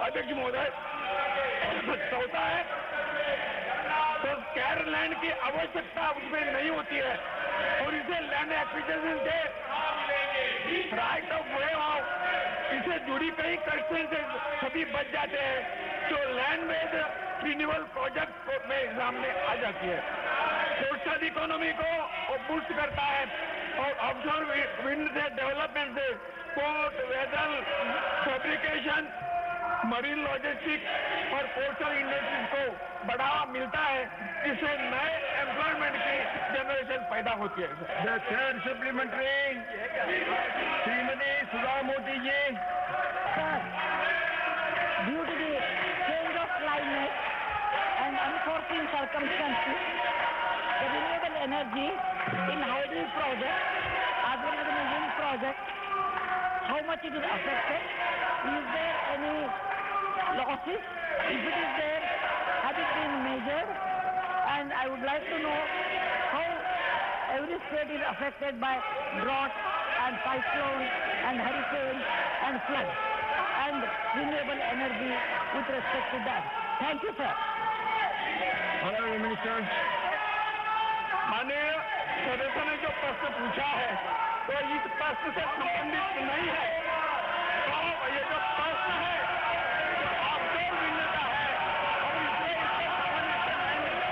अध्यक्ष महोदय, चौथा है तो कैर लैंड की आवश्यकता उसमें नहीं होती है और इसे लैंड एक्विजिशन से राइट ऑफ वे ऑफ इससे जुड़ी कई कंस्ट्रेंट से सभी बच जाते हैं, जो लैंड बेस्ड रिन्यूअल प्रोजेक्ट में एग्जाम में आ जाती है। कोस्टल इकोनॉमी को बूस्ट करता है और ऑफशोर विंड से डेवलपमेंट से port, vessel, fabrication, marine logistics और कोस्टल इंडस्ट्रीज को बढ़ावा मिलता है, जिससे नए एम्प्लॉयमेंट की जनरेशन पैदा होती है। The third supplementary Shrimati Sudha Modi ji. Sir, due to the change of climate and unforeseen circumstances, the renewable energy in hydro project as well as in the wind project, how much it is affected? Is there any losses? If it is there, has it been measured? And I would like to know how every state is affected by drought and cyclone and hurricane and flood and renewable energy with respect to that. Thank you, sir. Honorable Minister, माननीय सदस्य ने जो प्रश्न पूछा है तो इस प्रश्न से संबंधित नहीं है। तो ये जो प्रश्न है जो ऑफशोर विंड का है और इसलिए इससे संबंधित नहीं है।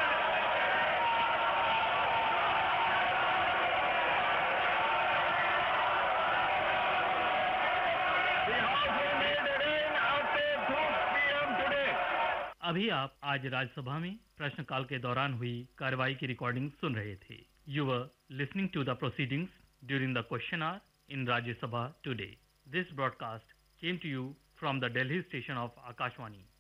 The House will meet again after 2 p.m. today. अभी आप आज राज्यसभा में प्रश्नकाल के दौरान हुई कार्रवाई की रिकॉर्डिंग सुन रहे थे। You were listening to the proceedings during the question our in Rajya Sabha today. This broadcast came to you from the Delhi station of Akashvani.